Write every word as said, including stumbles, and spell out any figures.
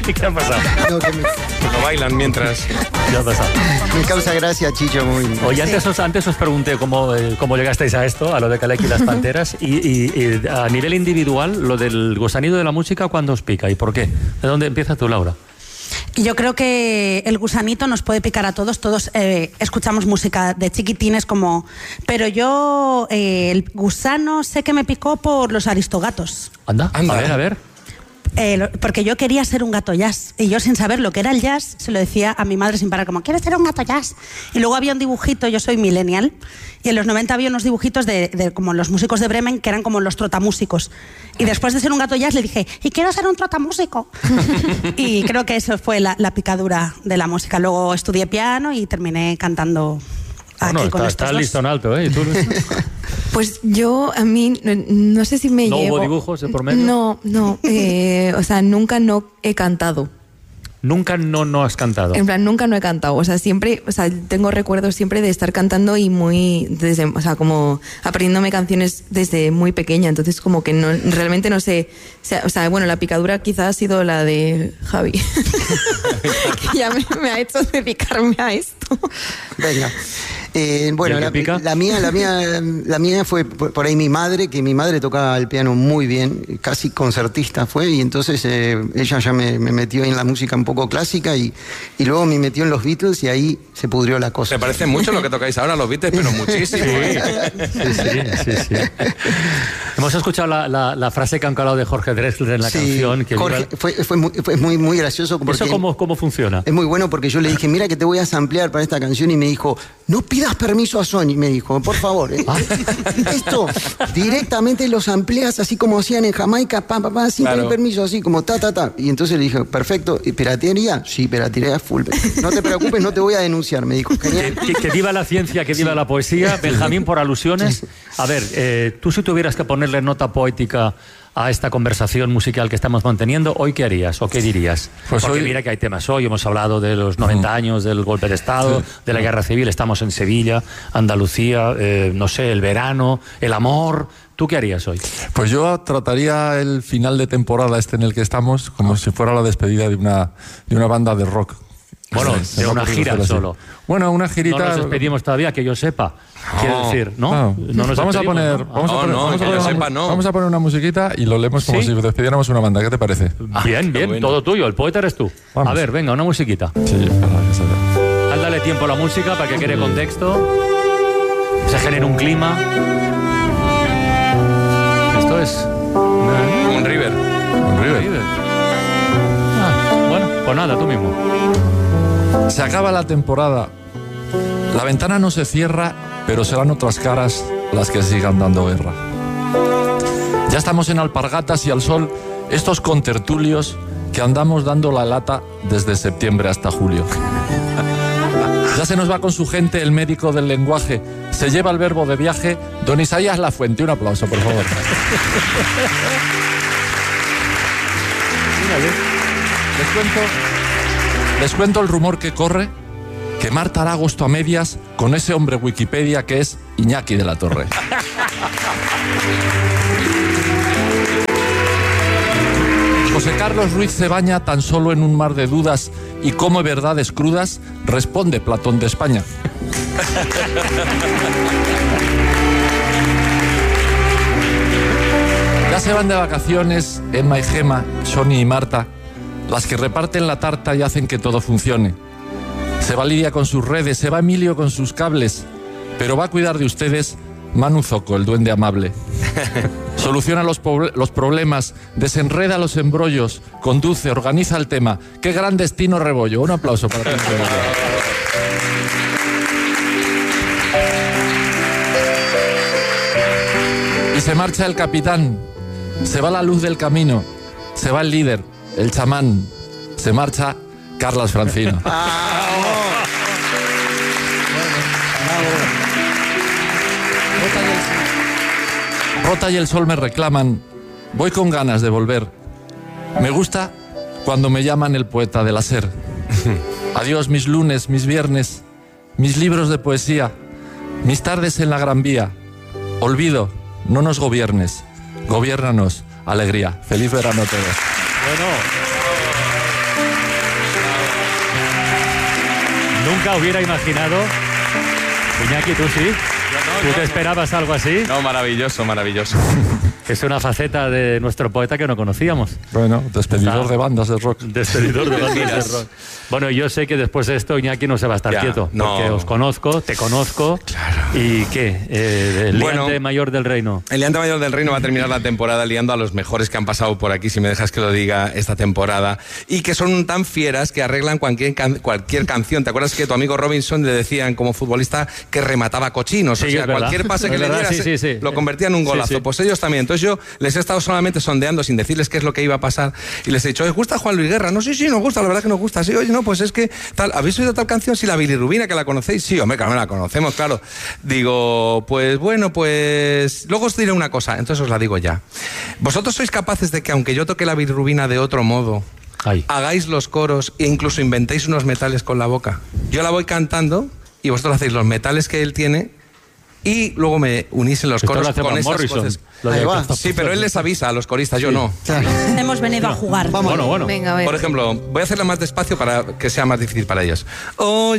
¿Qué ha pasado? No, que me, No bailan mientras... ¿Qué ha pasado? me causa gracia, Chicho, muy... Oye, antes os, antes os pregunté cómo, eh, cómo llegasteis a esto, a lo de Kaleki y las Panteras, y, y, y a nivel individual, lo del gusanillo de la música, ¿cuándo os pica y por qué? ¿De dónde empieza tú, Laura? Yo creo que el gusanito nos puede picar a todos. Todos eh, escuchamos música de chiquitines como... Pero yo, eh, el gusano sé que me picó por los Aristogatos. Anda, Anda. a ver, a ver. Eh, lo- porque yo quería ser un gato jazz. Y yo, sin saber lo que era el jazz, se lo decía a mi madre sin parar, como, ¿quieres ser un gato jazz? Y luego había un dibujito, yo soy millennial, y en los noventa había unos dibujitos de, de como los músicos de Bremen, que eran como los trotamúsicos. Y después de ser un gato jazz le dije, y quiero ser un trotamúsico. Y creo que eso fue la, la picadura de la música. Luego estudié piano y terminé cantando aquí Bueno, con está, estos está dos. listo en alto, ¿eh? ¿Y tú, Luis? Pues yo, a mí, no, no sé si me ¿No llevo... hubo dibujos de por medio? No, no. eh, o sea, nunca no he cantado. Nunca no, no has cantado. En plan, nunca no he cantado. O sea, siempre, o sea, tengo recuerdos siempre de estar cantando y muy, desde, o sea, como aprendiéndome canciones desde muy pequeña. Entonces, como que no, realmente no sé, o sea, o sea, bueno, la picadura quizás ha sido la de Javi, que ya me, me ha hecho dedicarme a esto. Venga. Eh, bueno, ¿Y el la, que pica? la mía, la mía, la mía fue por, por ahí mi madre, que mi madre tocaba el piano muy bien, casi concertista fue, y entonces eh, ella ya me, me metió en la música un poco clásica y, y luego me metió en los Beatles y ahí se pudrió la cosa. Se parece mucho lo que tocáis ahora los Beatles, pero muchísimo. ¿eh? Sí, sí, sí, sí. Hemos escuchado la, la, la frase que han calado de Jorge Drexler en la Sí, canción. Que Jorge, viva- fue, fue, muy, fue muy, muy gracioso porque ¿Eso cómo, cómo funciona? es muy bueno porque yo le dije, mira que te voy a samplear para esta canción y me dijo, no pidas permiso a Sony, me dijo, por favor. ¿eh? Esto directamente lo sampleas así como hacían en Jamaica, pa, pa, pa, sin Claro. pedir permiso, así como ta, ta, ta. Y entonces le dije, perfecto, ¿y piratería? Sí, piratería full. No te preocupes, no te voy a denunciar, me dijo, Que, genial. que- que viva la ciencia, que viva la poesía. Benjamín, por alusiones. A ver, eh, tú si tuvieras que ponerle nota poética a esta conversación musical que estamos manteniendo, ¿hoy qué harías o qué dirías? Pues Porque hoy- mira que hay temas hoy, hemos hablado de los noventa años del golpe de Estado, de la guerra civil, estamos en Sevilla, Andalucía, eh, no sé, el verano, el amor. ¿Tú qué harías hoy? Pues yo trataría el final de temporada este en el que estamos como si fuera la despedida de una, de una banda de rock. Bueno, Se de me ha una ocurrido gira hacerlo así. solo. Bueno, una No girita... nos despedimos todavía, que yo sepa. Quiero decir, ¿no? No. No nos vamos a despedimos, poner, ¿no? vamos a No, poner, no, vamos a que poner yo una, sepa, no. vamos a poner una musiquita y lo leemos como ¿Sí? si despidiéramos una banda. ¿Qué te parece? Bien, bien, bueno. todo tuyo, el poeta eres tú. Vamos. A ver, venga, una musiquita. Sí, para que se- Al darle tiempo a la música para que quede contexto, se genere un clima. Esto es... Un River. Un River. Ah, bueno, pues nada, tú mismo. Se acaba la temporada. La ventana no se cierra, pero serán otras caras las que sigan dando guerra. Ya estamos en alpargatas y al sol, estos contertulios que andamos dando la lata desde septiembre hasta julio. Ya se nos va con su gente el médico del lenguaje. Se lleva el verbo de viaje, don Isaías Lafuente. Un aplauso, por favor. Les cuento, les cuento el rumor que corre, que Marta hará agosto a medias con ese hombre Wikipedia que es Iñaki de la Torre. José Carlos Ruiz se baña tan solo en un mar de dudas y come verdades crudas, responde Platón de España. Ya se van de vacaciones Emma y Gema, Sony y Marta, las que reparten la tarta y hacen que todo funcione. Se va Lidia con sus redes, se va Emilio con sus cables, pero va a cuidar de ustedes Manu Zoco, el duende amable. Soluciona los, los problemas, desenreda los embrollos, conduce, organiza el tema. ¡Qué gran destino Rebollo! Un aplauso para todos. Y se marcha el capitán, se va la luz del camino, se va el líder, el chamán, se marcha Carlas Francino. Rota y el sol me reclaman, voy con ganas de volver. Me gusta cuando me llaman el poeta del hacer. Adiós mis lunes, mis viernes, mis libros de poesía, mis tardes en la Gran Vía. Olvido, no nos gobiernes, gobiérnanos, alegría. Feliz verano a todos. Bueno, nunca hubiera imaginado. Iñaki, ¿tú sí? no, ¿Tú no, te no. esperabas algo así? No, maravilloso, maravilloso. Es una faceta de nuestro poeta que no conocíamos. Bueno, despedidor Está- de bandas de rock. Despedidor de bandas de rock. Bueno, yo sé que después de esto Iñaki no se va a estar Ya, quieto, no. porque os conozco, te conozco. Claro. ¿Y qué? Eh, el Bueno. liante mayor del reino. El Liante Mayor del Reino va a terminar la temporada liando a los mejores que han pasado por aquí, si me dejas que lo diga, esta temporada. Y que son tan fieras que arreglan cualquier, can- cualquier canción. ¿Te acuerdas que tu amigo Robinson le decían como futbolista que remataba cochinos? Sí, o sea, es verdad. cualquier pase que Es le verdad, diera sí, sí, sí. lo convertía en un Sí, golazo. sí. Pues ellos también. Entonces yo les he estado solamente sondeando sin decirles qué es lo que iba a pasar. Y les he dicho, ¿os gusta Juan Luis Guerra? No, sí, sí, nos gusta, la verdad que nos gusta. Sí, oye, no, pues es que tal, ¿habéis oído tal canción? Sí, la bilirrubina, que la conocéis. Sí, hombre, claro, la conocemos, claro. Digo, pues bueno, pues luego os diré una cosa, entonces os la digo ya. ¿Vosotros sois capaces de que aunque yo toque la bilirrubina de otro modo, Ay. hagáis los coros e incluso inventéis unos metales con la boca? Yo la voy cantando y vosotros hacéis los metales que él tiene y luego me unís en los Esto coros lo hace con Van esas Morrison. voces. Lo de- Ahí va. Sí, pero él les avisa a los coristas, yo no. Claro. Hemos venido a jugar. Vamos. Bueno, bueno. Venga, a ver. Por ejemplo, voy a hacerla más despacio para que sea más difícil para ellos. Oye,